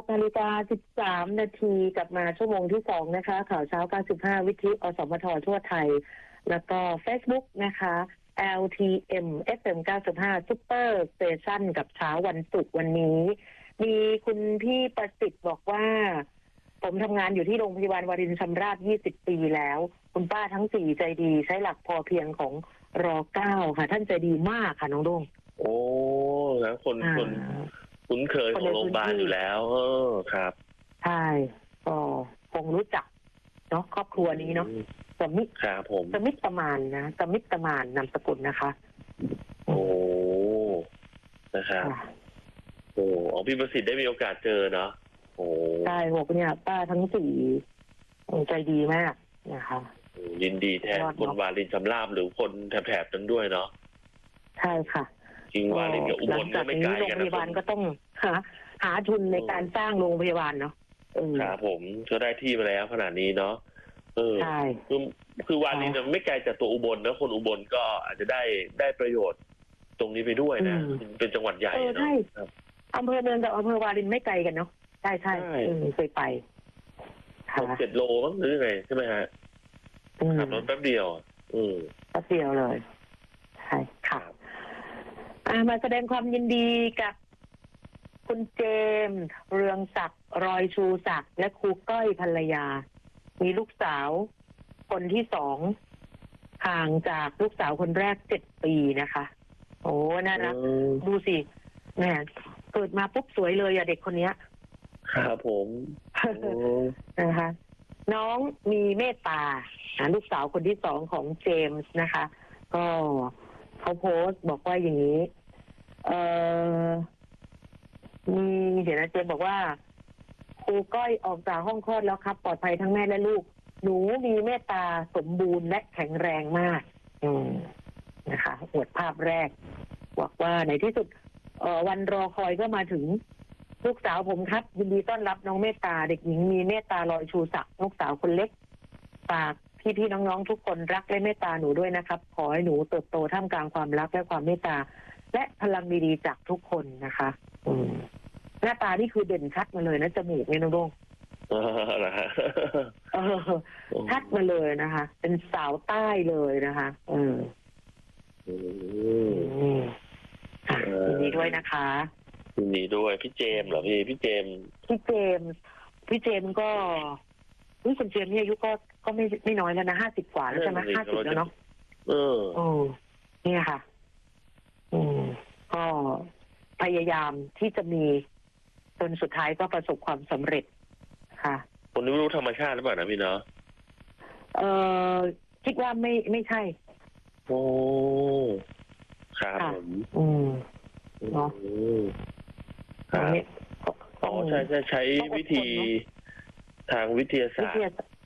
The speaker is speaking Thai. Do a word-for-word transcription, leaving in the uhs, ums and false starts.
นาฬิกาสิบสามนาทีกลับมาชั่วโมงที่สองนะคะ ข่าวเช้าเก้าสิบห้าวิทยุอสมททั่วไทย แล้วก็ Facebook นะคะ แอล ที เอ็ม เอฟ เอ็ม เก้าสิบห้า Super Station กับเช้าวันศุกร์วันนี้ มีคุณพี่ประสิทธิ์บอกว่า ผมทำงานอยู่ที่โรงพยาบาลวารินชำราบยี่สิบปีแล้ว คุณป้าทั้งสี่ใจดีใช้หลักพอเพียงของรเก้าค่ะ ท่านใจดีมากค่ะน้องโด่งโอ้แล้วคนคนคุ้นเคยของโรงพยาบาลอยู่แล้ว เออครับใช่ก็คงรู้จักเนาะครอบครัวนี้เนาะสมิทครับผมสมิทประมาณนะสมิทประมาณนามสกุลนะคะโอ้นะครับโอ้อ๋อพี่ประสิทธิ์ได้มีโอกาสเจอเนาะโอ้ใช่บอกเนี่ยป้าทั้งสี่ใจดีมากนะคะยินดีแทนคนวารินชำราบหรือคนแถบๆนั้นด้วยเนาะใช่ค่ะจริงวารินกับอุบลก็ไม่ไกลกันนะโรงพยาบาลก็ต้องหาหาทุนในการสร้างโรงพยาบาลเนาะครับผมก็ได้ที่มาแล้วขนาดนี้เนาะเออใช่คือคือวารินไม่ไกลจากตัวอุบลนะคนอุบลก็อาจจะได้ได้ประโยชน์ตรงนี้ไปด้วยนะเป็นจังหวัดใหญ่เนาะอำเภอเมืองกับอำเภอวารินไม่ไกลกันเนาะใช่ใช่เคยไปหกเจ็ดโลมั้งหรือไงใช่ไหมฮะขับรถแป๊บเดียวอืมแป๊บเดียวเลยใช่ค่ะมาแสดงความยินดีกับคุณเจมส์เรืองศักดิ์รอยชูศักดิ์และครูก้อยภรรยามีลูกสาวคนที่สองห่างจากลูกสาวคนแรกเจ็ดปีนะคะโอ้น่ารักดูสิแม่เกิดมาปุ๊บสวยเลยอะเด็กคนนี้ครับผมนะคะน้องมีเมตตาลูกสาวคนที่สองของเจมส์นะคะก็เขาโพสต์บอกว่าอย่างนี้เออมีเดี๋ยวนะเจมส์บอกว่าครูก้อยออกจากห้องคลอดแล้วครับปลอดภัยทั้งแม่และลูกหนูมีเมตตาสมบูรณ์และแข็งแรงมากอืมนะคะอวดภาพแรกบอกว่าในที่สุดเอ่อวันรอคอยก็มาถึงลูกสาวผมครับยินดีต้อนรับน้องเมตตาเด็กหญิงมีเมตตาลอยชูศักดิ์ลูกสาวคนเล็กฝากพี่ๆน้องๆทุกคนรักและเมตตาหนูด้วยนะครับขอให้หนูเติบโตท่ามกลางความรักและความเมตตาและพลังดีๆจากทุกคนนะคะอืมหน้าตานี่คือเด่นชัดมาเลยนะจมูกเนี่ยน้องโด่งชัดมาเลยนะคะเป็นสาวใต้เลยนะคะเออยินดีด้วยนะคะยินดีด้วยพี่เจมส์เหรอพี่พี่เจมส์พี่เจมส์พี่เจมส์ก็พี่คุณเจมส์นี่อายุก็ก็ไม่ไม่น้อยแล้วนะห้าสิบกว่าแล้วใช่ไหมห้าสิบแล้วเนาะเออโอ้เนี่ยค่ะอืมก็พยายามที่จะมีจนสุดท้ายก็ประสบความสำเร็จค่ะคนนี้ไม่รู้ธรรมชาติหรือเปล่านะพี่เนาะเออคิดว่าไม่ไม่ใช่โอ้ครับผมอืมเนาะครับอ๋อใช่ใช่ใช้วิธีทางวิทยาศาสตร์